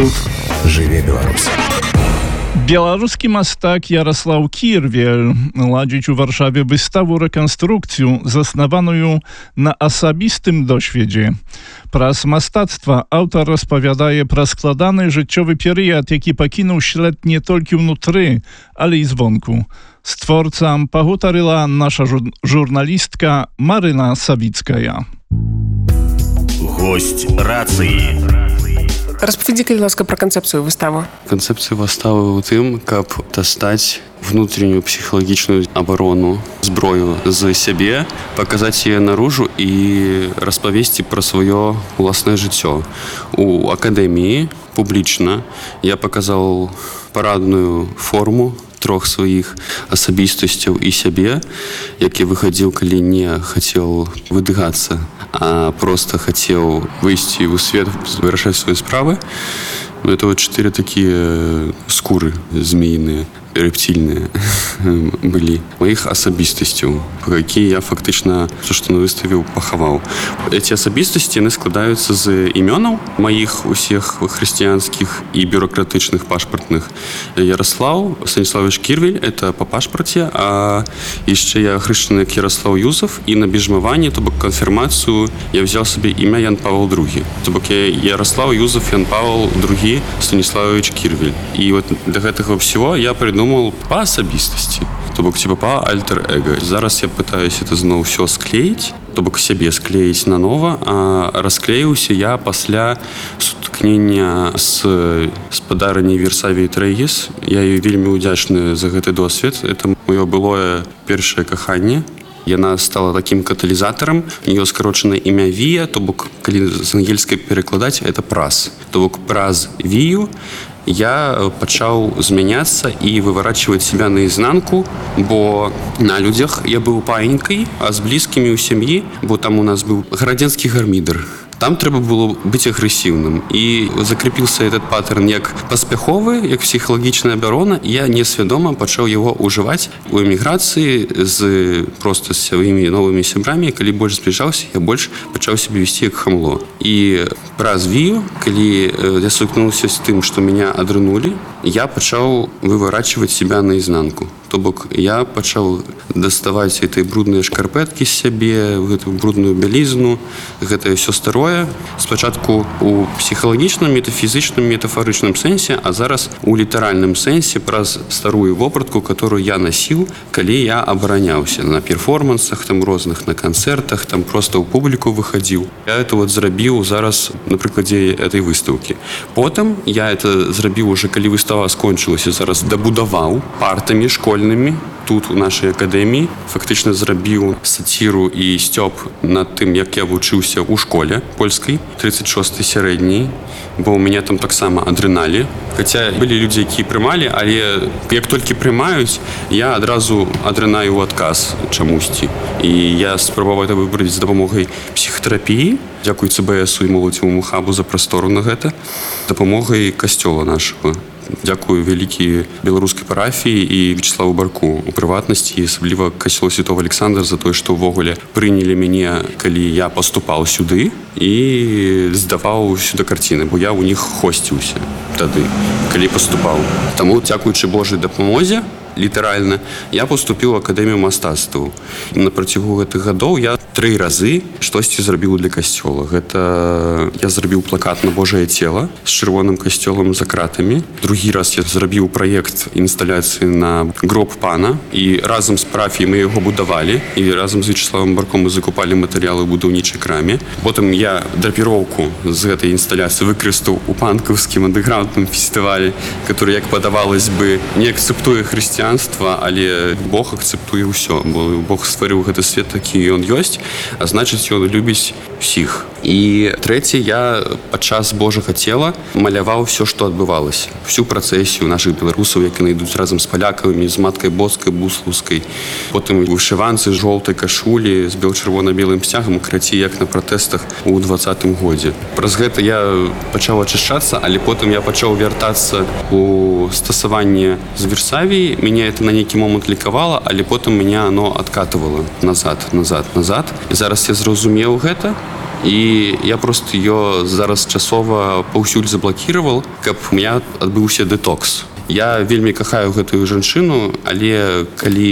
Тут жыве Беларусь. Беларускі мастак Ярослаў Кірвель ладзіць у Варшаве выставу рэканструкцыю, заснаваную на асабістым досведзе. Праз мастацтва аўтар распавядае пра складаны жыццёвы перыяд, які пакінуў след не толькі ўнутры, але і звонку. З творцам пагутарыла наша журналістка Марына Савіцкая. Гость рацыі. Распавядзі, калі ласка, пра канцэпцыю выставы. Канцэпцыя выставы ў тым, каб дастаць внутреннюю псіхалагічную абарону, зброю з сябе, паказаць яе наружу і распавесці пра сваё уласнае жыццё. У акадэміі публічна я паказаў парадную форму трох сваіх асабістасцяў і сябе, які выхадзіў, калі не хацеў выдыгацца, а просто хацеў выйсці ў свет, вырашаць свае справы. Это вот 4 такія скуры змеіныя, рэптильныя былі моих асабістасцяў, якія я фактычна то, што на выставе пахаваў. Эти асабістасці яны складаюцца з імёнаў маіх усіх хрысціянскіх і бюрократычных пашпартных. Ярослаў Станіславович Кірвель, это па пашпарце, а яшчэ я хрышчаны як Ярослаў Юзеф, і на бежмаванні, то бок канфірмацыю, я взял сабе імя Ян Павел II. То бок я Ярослаў Юзеф Ян Павел II Станіславович Кірвель. І вот для гэтага всего я придумал па асабістасці, то бок типа па альтер-эго. Зараз я пытаюсь это зноў все склеіць, то бок сябе склеіць нанова, а расклеіўся я пасля сутыкнення з спадарняй Версавіяй Трэгіс. Я ёй вельмі ўдзячны за гэты досвед. Это маё былое першае каханне. Яна стала таким каталізатарам. Ее скарочанае імя Вія, то бок, калі з ангельскай перакладаць, это праз. То бок праз Вію я пачаў змяняцца і выварачваць себя наизнанку, бо на людзях я быў паенькай, а з блізкімі ў сям'і, бо там у нас быў гарадзенскі гармідар. Там трэба было быць агрэсіўным. І закрепіўся этот паттерн як паспяховы, як псіхалагічная абарона. Я несвядома пачаў яго ўжываць у эміграцыі просто з сваімі новымі сябрамі. Калі больш збліжаўся, я больш пачаў сябе весці як хамло. І праз Вію, калі я сутыкнуўся з тым, што меня адрынулі, я пачаў выварачваць себя наизнанку. То бок я пачаў даставаць этой брудныя шкарпэткі з сябе, гэтую брудную бялізну, гэтае ўсё старое. Спачатку у псіхалагічным, метафізічным, метафарычным сэнсе, а зараз у літаральным сэнсе праз старую вопратку, которую я насіў, калі я абараняўся на перформансах там розных, на канцэртах, там просто ў публіку выхадзіў. Я это вот зрабіў зараз на прыкладзе этой выставкі. Потым я это зрабіў уже, калі выстава скончылася, зараз дабудаваў партамі школьнымі тут у нашай акадэміі, фактычна зрабіў саціру і сцёб над тым, як я вучыўся ў школе польскай, 36-й сярэдняй, бо ў мяне там таксама адрыналі. Хаця былі людзі, якія прымалі, але як толькі прымаюць, я адразу адрынаю ў адказ чамусьці. І я спрабаваў это выбраць з дапамогай псіхатэрапіі, дзякуй ЦБСу і моладзеваму хабу за прастору на гэта, дапамогай касцёла нашага. Дзякую вялікі беларускай парафіі і Вячеславу Барку у прыватнасці, асабліва касцёлу Святого Александра за тое, што ўвогуле прынялі мяне, калі я паступаў сюды і здаваў сюды карціны, бо я ў іх хосціўся тады, калі паступаў. Таму, дзякуючы Божай дапамозе, літаральна, я паступіў у акадэмію мастацтваў. На працягу гэтых гадоў я 3 разы штосьці зрабіў для касцёла. Гэта я зрабіў плакат на Божае цела з чырвоным касцёлам за кратамі. Другі раз я зрабіў праект інсталяцыі на гроб пана, і разам з парафіяй мы яго будавалі, і разам з Вячеславом Барком мы закупалі матэрыялы ў будаўнічай краме. Потым я драпіроўку з гэтай інсталяцыі выкарыстаў у панкаўскім андэграўндным фестывалі, который, як падавалось бы, не акцэптуе хрысціянства, але Бог акцэптуе ўсё, бо Бог стварыў гэты свет такі, ён ёсць, а значыць, ён любіць усіх. І трэце, я падчас Божага цела маляваў все, што адбывалася. Всю працэсію нашых беларусаў, як яны ідуць разам з палякамі, з маткай Боскай, буслаўскай. Потым вышыванцы з жоўтай кашулі, з бел-чырвона-белым сцягам, крацей, як на пратэстах у 20-м годзе. Праз гэта я пачаў ачышчацца, але потым я пачаў вяртацца у стасаванне з Версавіяй. Мяне это на нейкі момант лікавала, але потым мяне оно адкатывала назад. І зараз я зразумеў гэта, і я просто ее зараз часова паўсюль заблакировал, каб у меня адбыўся дэтокс. Я вельмі кахаю гэтую жанчыну, але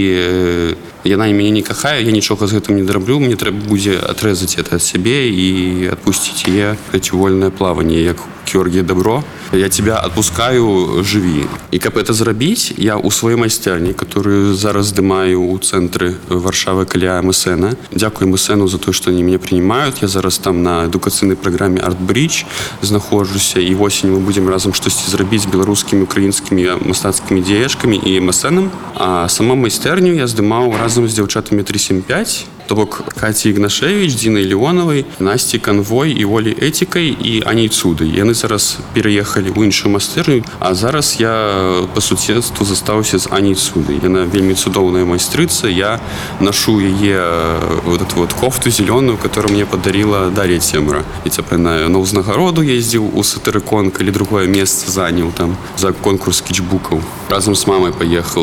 калі яна мяне не кахае, я нічога з гэтым не дараблю, мне трэба будзе адрэзаць это ад сябе і адпусціць яе ў вольнае плаванне, як Георгий Добро. Я тебя отпускаю, живи. И каб это зрабіць, я у сваёй майстэрні, которую зараз здымаю у цэнтры Варшавы каля МСН. Дзякую МСНу за то, что они меня принимают. Я зараз там на адукацыйнай праграме Art Bridge знаходжуся, і восень мы будем разам штосьці зрабіць з беларускімі, украінскімі мастацкімі дзеячкамі і МСНам. А сама майстэрню я здымаў разам з дзяўчатамі 375. То бок Каці Ігнашевіч, Дзінай Леонавай, Насці Канвой і Олі Этікай і Ані Цудай. Яны зараз пераехалі ў іншую майстэрню, а зараз я па суседству застаўся з Ані Цудай. Яна вельмі цудоўная майстрыца. Я ношу яе вот эту вот кофту зеленую, которую мне подарила Дар'я Цемра. І цяпер на ўзнагароду ездзіў у Сатырыкон, калі другое месца заняў там за конкурс скетчбукаў. Разам з мамай паехаў.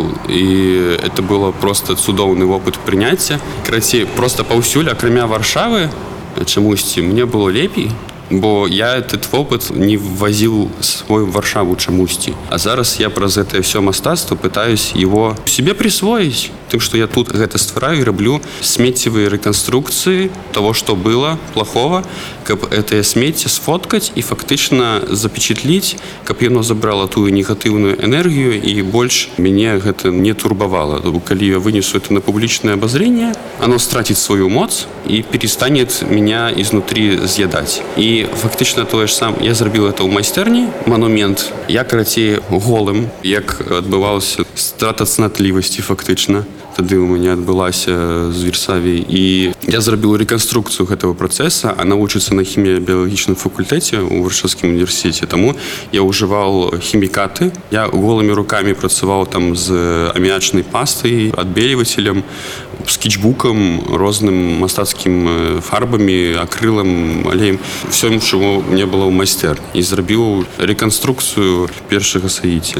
І это было просто цудоўны опыт прыняцця. Карацей, просто паўсюль, акрамя Варшавы, чамусьці мне было лепей, бо я этот опыт не ввозил свой в Варшаву чамусьці. А зараз я праз это все мастацтва пытаюсь его себе присвоить. Тым, что я тут гэта ствараю и раблю смеццевые реконструкции того, что было плохого, каб это смецце сфоткать и фактично запечатлить, каб яно забрало тую негативную энергию и больше меня гэта не турбовало. Калі я вынесу это на публичное обозрение, оно стратит свою моц и перестанет меня изнутри съедать. И фактично то же самое. Я зрабіў это ў майстэрні, монумент. Я, карацей, голым, як адбывалася страта цнатлівасці фактычна. Тады у меня адбылася з Версавій. І я зрабіў рэканструкцыю гэтага працэса, а навучыцца на хімія-біялагічным факультэце ў Варшавскім універсітэце. Таму я ўжываў хімікаты. Я голымі рукамі працаваў там з аміячнай пастай, адбелівацелем, скетчбукам, розным мастацкім фарбамі, акрылам, алеем. Всё, чого не было ў майстэрні. І зрабіў рэканструкцыю першага саіця.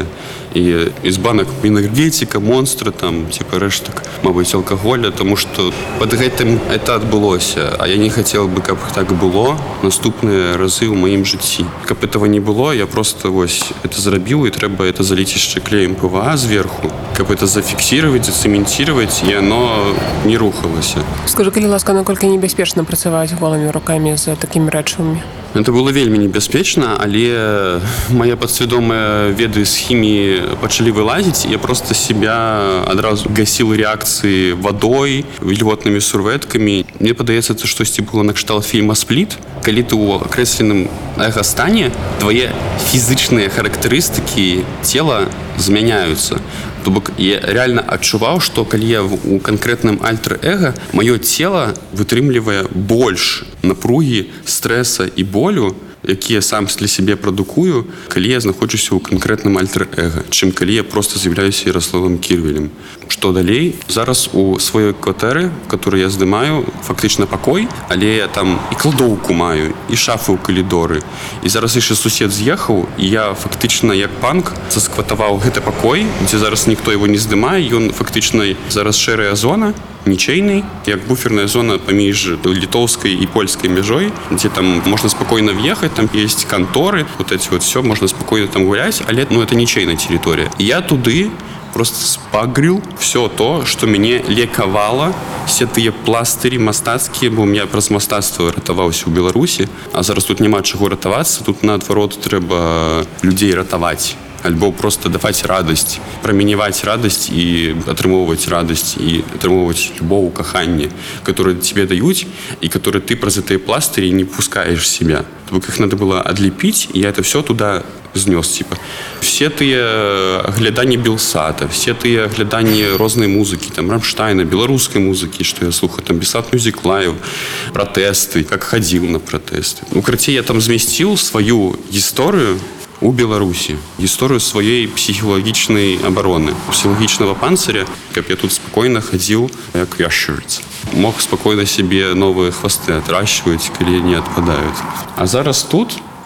І з банак энергетика, монстры, там, типа рэштак, мабыць, алкаголя, тому што пад гэтым это адбылося. А я не хацеў бы, каб так было наступныя разы ў маім жыцці. Каб этого не было, я просто вось это зрабіў, і трэба это заліць яшчэ клеем ПВА зверху, каб это зафіксировать, зацементировать, і оно не рухалася. Скажи, калі ласка, наколькі небяспечна працаваць голымі рукамі з такімі рэчывамі? Это было вельмі небяспечна, але моя падсвядомыя веды з хіміі пачалі вылазіць, я просто себя адразу гасіл рэакцыі вадой, вільготнымі сурветкамі. Мне падаецца, это штосьці было накшталт фільма «Спліт». Калі ты ў акрэсленым эга-стане, твае фізычныя характарыстыкі цела змяняюцца. То бок я реально адчуваў, што калі я у канкрэтным альтер-эга, маё цела вытрымлівае больш напругі, стрэса і болю, якія сам для сябе прадукую, калі я знаходжуся ў канкрэтным альтер-эга, чым калі я просто з'яўляюся Ярославом Кірвелем. Што далей? Зараз у сваёй кватэры, которую я здымаю, фактычна пакой, але я там і кладоўку маю, і шафы ў калідоры. І зараз яшчэ сусед з'ехаў, і я фактычна як панк заскватаваў гэты пакой, дзе зараз ніхто его не здымае, ён фактычна зараз шэрая зона, нічейный, як буферная зона паміж літоўскай і польскай мяжой, дзе там можна спокойно въехать, там есть конторы, вот эти вот все, можно спокойно там гулять, але это нічейная территория. И я туды просто спагрил все то, что мяне лекавала, все тыя пластырі мастацкія, бо я праз мастацтва ратаваўся ў Беларусі, а зараз тут няма чаго ратавацца, тут наадварот трэба людзей ратаваць. Альбо просто даваць радасць, прамяняваць радасць і атрымоўваць радасць і атрымоўваць любоў, каханне, которые тебе даюць і которые ты праз гэтыя пластырі не пускаешь себя. То бок их надо было адлепіць, і я это все туда знёс, типа. Все тыя агляданні Белсата, все тыя агляданні рознай музыкі, там Рамштайна, беларускай музыкі, што я слухаю, там Белсат Music Live, пратэсты, как хадзіў на пратэсты. Ну, карацей, я там змясціў сваю гісторыю у Беларусі, гісторыю сваёй псіхалагічнай абароны, псіхалагічнага панцыря, каб я тут спакойна хадзіў як яшчарыца. Мог спакойна себе новыя хвасты атращваць, калі не адпадаюць. А зараз тут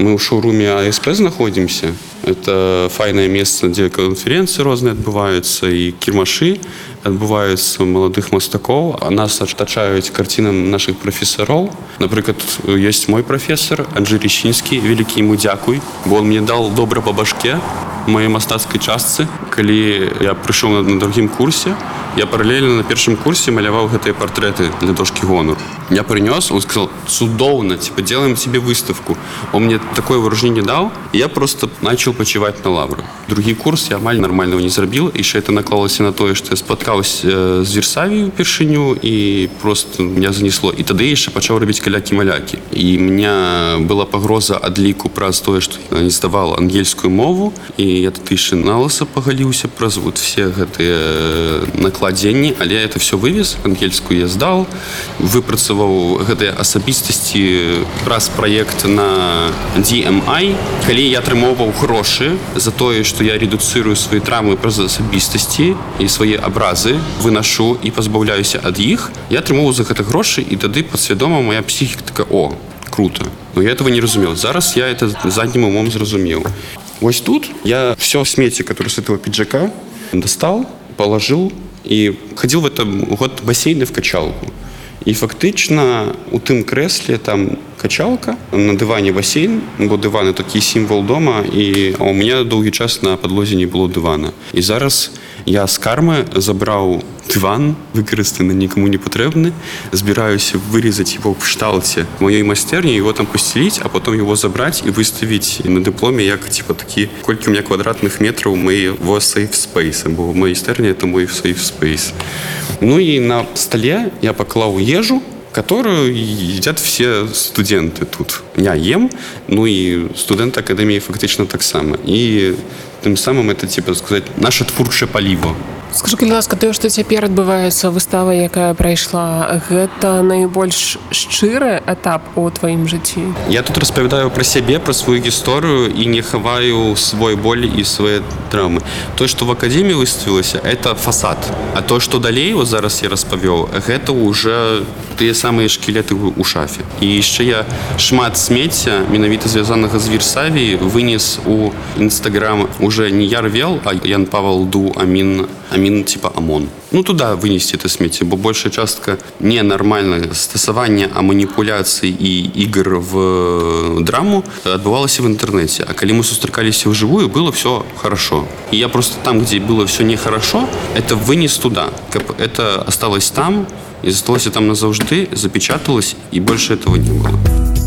Мы в шоуруме АСП находимся. Это файное место, где конференции разные отбываются, и кірмашы адбываюцца маладых мастакоў. Нас атачаюць карцінам наших прафесароў. Напрыклад, ёсць мой прафесар Анджей Рещинский, вялікі ему дзякуй, бо он мне дал добра по башке в моей мастацкай частцы. Калі я прыйшоў на другім курсе, я параллельна на першым курсе маляваў гэтыя партрэты для дошкі гонору. Я принес, он сказал: цудоўно, типа, делаем тебе выставку. Он мне такое выражение дал, и я просто начал почивать на лаврах. Другий курс я амаль нормального не зрабіў, і ще это наклалася на тое, што я спаткаўся з Версавіяй упершыню, і просто меня занесло. І тады я яшчэ пачаў рабіць калякі-малякі. І меня была пагроза адліку праз тое, што я не здавал ангельскую мову, і я тады яшчэ наласа пагаліўся праз вот все гэтыя накладзенні, але я это все вывез, ангельскую я здал, выпрацаваў гэтыя асабістасці праз праект на DMI. Калі я атрымоўваў грошы за тое, што я редуцырую свае травмы праз асабістасці і свае абразы вынашу і пазбаўляюся ад іх, я атрымоўваў за гэта грошы, і тады падсвядома моя псіхіка така: о, круто. Но я этого не разумел. Зараз я это заднім умом зразумеў. Вось тут я все смеси, которое с этого пиджака, достал, положил и ходил в этом год бассейне в качалку. І фактично у тим креслі там качалка, на дивані басейн, бо диван – такий символ дома, а у мене довгий час на підлозі не було дивана. І зараз я з карми забрав диван, використаний, нікому не потрібний, збираюся вирізати його в шталці моєї майстерні, його там постелити, а потім його забрати і виставити на дипломі як типу такі, скільки у мене квадратних метрів моєго safe space, бо майстерня – це мой safe space. Ну и на столе я поклал ежу, которую едят все студенты тут. Я ем, ну и студенты академии фактично так само. И тем самым это, типа сказать, наше творче паліво. Скажи, калі ласка, тое, што цяпер адбываецца выстава, якая прайшла, гэта найбольш шчыры этап у тваім жыцці? Я тут распавядаю пра сябе, пра сваю гісторыю і не хаваю свой боль і свае травмы. То, што в академіі выставілася, это фасад. А то, што далей, вот зараз я распавёў, гэта ўжо тыя самыя шкілеты ў шафе. І яшчэ я шмат смецця, менавіта звязанага з Версавіяй, вынес у Інстаграм уже не Ярвел, а Ян Павел Ду Амін типа ОМОН. Ну, туда вынести это сміття, бо большая частка ненормального стасавання, а маніпуляцій і ігор в драму адбывалася в интернете. А калі мы сустракаліся вживую, было все хорошо. И я просто там, где было все нехорошо, это вынес туда, каб это осталось там, и осталось там назавжды, запечаталось, и больше этого не было.